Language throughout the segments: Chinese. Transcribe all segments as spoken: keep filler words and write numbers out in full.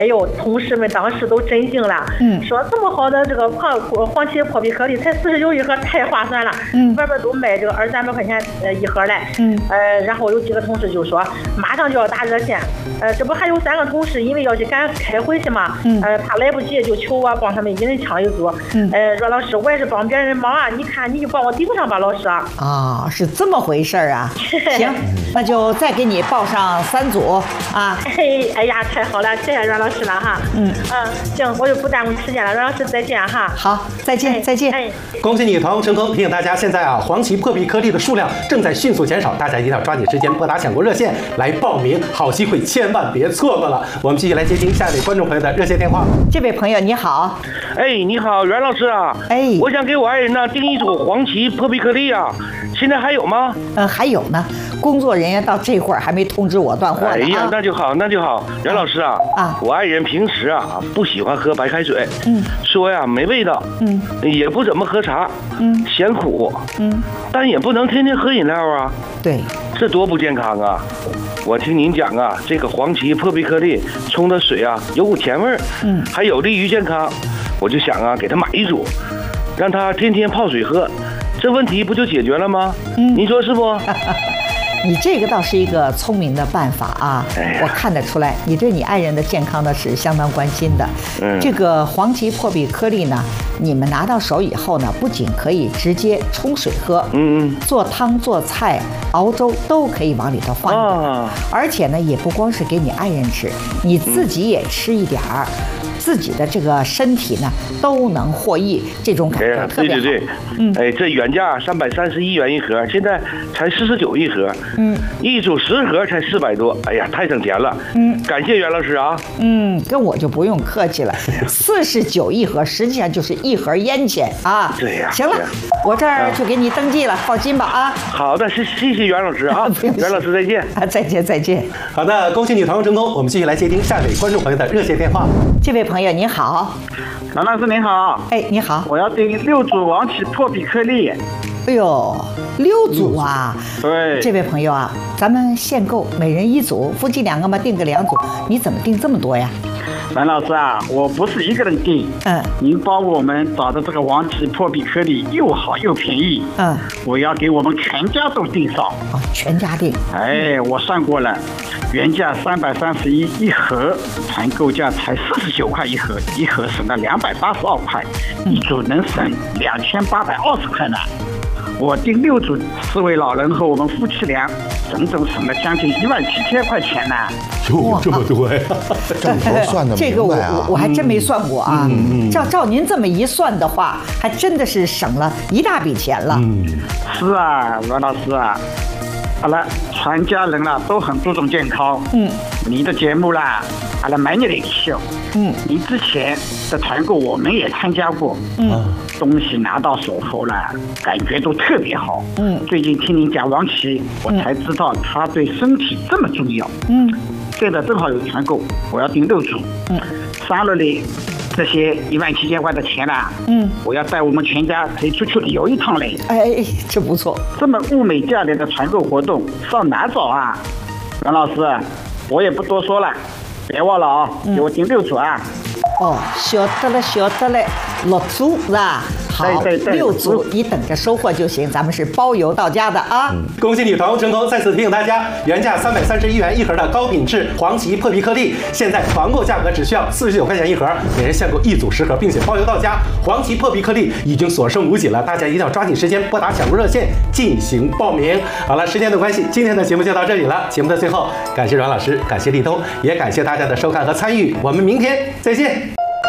哎呦，同事们当时都震惊了，嗯，说这么好的这个黄黄芪破壁颗粒才四十九一盒，太划算了，嗯，外边都卖这个二三百块钱呃一盒嘞，嗯，呃，然后有几个同事就说马上就要打热线，呃，这不还有三个同事因为要去赶开会去嘛，嗯，呃，怕来不及就求我帮他们一人抢一组，嗯，呃，说老师我也是帮别人忙啊，你看你就帮我顶上吧，老师啊， 啊，是这么回事啊，行，那就再给你报上三组啊， 哎，哎呀，太好了，谢谢阮老师了哈，嗯嗯，行，我就不耽误时间了，阮老师再见哈， 好，再见，哎、再见，哎， 恭喜你团购成功！提醒大家，现在啊，黄芪破壁颗粒的数量正在迅速减少，大家一定要抓紧时间拨打抢购热线来报名，好机会千万别错过了。我们继续来接听下一位观众朋友的热线电话。 这位朋友你好， 哎，你好，阮老师啊， 哎， 我想给我爱人呢订一组黄芪破壁颗粒啊，现在还有吗？ 呃，还有呢，工作人员到这会儿还没通知我断货呢。 哎呀，那就好，那就好。阮老师啊，啊，我爱人平时啊不喜欢喝白开水，嗯，说呀没味道，嗯，也不怎么喝茶，嗯，嫌苦，嗯，但也不能天天喝饮料啊， 对， 这多不健康啊！我听您讲啊，这个黄芪破壁颗粒冲的水啊有股甜味儿，嗯，还有利于健康，我就想啊给他买一组，让他天天泡水喝，这问题不就解决了吗？嗯，您说是不？ 你这个倒是一个聪明的办法啊！哎、我看得出来，你对你爱人的健康呢是相当关心的。嗯，这个黄芪破壁颗粒呢，你们拿到手以后呢，不仅可以直接冲水喝，嗯嗯，做汤、做菜、熬粥都可以往里头放一点，啊、而且呢，也不光是给你爱人吃，你自己也吃一点儿。嗯，自己的这个身体呢都能获益，这种感觉特别好。 对对对，嗯，哎，这原价三百三十一元一盒，现在才四十九一盒，嗯，一组十盒才四百多，哎呀，太省钱了。嗯，感谢袁老师啊。 嗯，跟我就不用客气了，四十九一盒，实际上就是一盒烟钱啊。 对呀。 行了，我这儿就给你登记了，放心吧啊。 好的，谢谢谢袁老师啊，袁老师再见啊，再见再见。 好的，恭喜你团购成功，我们继续来接听下一位观众朋友的热线电话。 这位朋友您好， 蓝老师您好， 哎你好， 我要订六组黄芪破壁颗粒。 哎呦，六组啊！ 对， 这位朋友啊，咱们限购，每人一组，夫妻两个嘛订个两组，你怎么订这么多呀？ 蓝老师啊，我不是一个人订，嗯，您帮我们找的这个黄芪破壁颗粒又好又便宜，嗯，我要给我们全家都订上。 哦，全家订。 哎，我算过了，原价三百三十一一盒，团购价才四十九块一盒，一盒省了两百八十二块，一组能省两千八百二十块呢。我订六组，四位老人和我们夫妻俩，整整省了将近一万七千块钱呢。 哟，这么多呀！ 这么多算的、啊、 这个我我我还真没算过啊。嗯、照照您这么一算的话，还真的是省了一大笔钱了。嗯， 是啊，阮老师啊。好了，全家人啦都很注重健康。嗯，你的节目啦，好了蛮有人气哦。嗯，你之前的团购我们也参加过。嗯，东西拿到手后了，感觉都特别好。嗯，最近听您讲黄芪，我才知道它对身体这么重要。嗯，现在正好有团购，我要订六组。嗯，三六零。这些一万七千块的钱啦，嗯，我要带我们全家可以出去旅游一趟嘞。 哎，这不错。 这么物美价廉的团购活动上哪找啊？阮老师，我也不多说了，别忘了啊，给我订六组啊。 哦，晓得了，晓得了，六组是吧？好， 对对对， 六组你等着收货就行，咱们是包邮到家的啊！ 嗯、恭喜你团购成功！再次提醒大家，原价三百三十一元一盒的高品质黄芪破壁颗粒，现在团购价格只需要四十九块钱一盒，每人限购一组十盒，并且包邮到家。黄芪破壁颗粒已经所剩无几了，大家一定要抓紧时间拨打抢购热线进行报名。好了，时间的关系，今天的节目就到这里了。节目的最后，感谢阮老师，感谢立冬，也感谢大家的收看和参与。我们明天再见。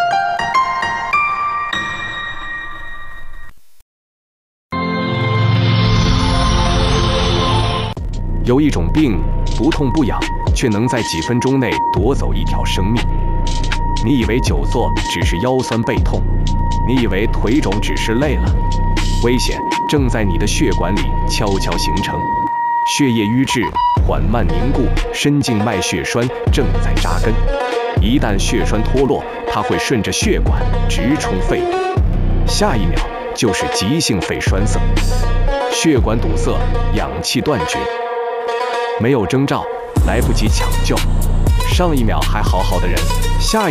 有一种病不痛不痒，却能在几分钟内夺走一条生命。你以为久坐只是腰酸背痛，你以为腿肿只是累了，危险正在你的血管里悄悄形成。血液瘀滞缓慢凝固，深静脉血栓正在扎根。一旦血栓脱落，它会顺着血管直冲肺部，下一秒就是急性肺栓塞，血管堵塞，氧气断绝。没有征兆，来不及抢救，上上一秒还好好的人，下一